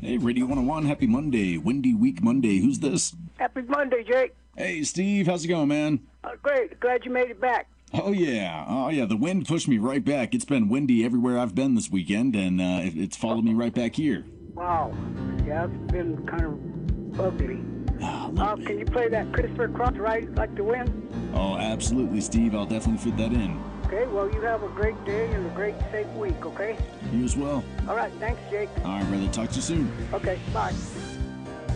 Hey, Radio 101, happy Monday, Windy Week Monday. Who's this? Happy Monday, Jake. Hey, Steve, how's it going, man? Great. Glad you made it back. Oh, yeah, the wind pushed me right back. It's been windy everywhere I've been this weekend, and it's followed me right back here. Wow. Yeah, it's been kind of ugly. Can you play that Christopher Cross, Right Like the Wind? Oh, absolutely, Steve. I'll definitely fit that in. Okay, well, you have a great day and a great, safe week, okay? You as well. All right, thanks, Jake. All right, brother. Talk to you soon. Okay, bye.